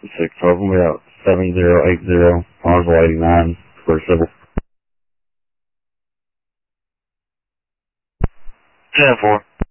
6, over me out 7080, Marsville 89, for civil. 10-4.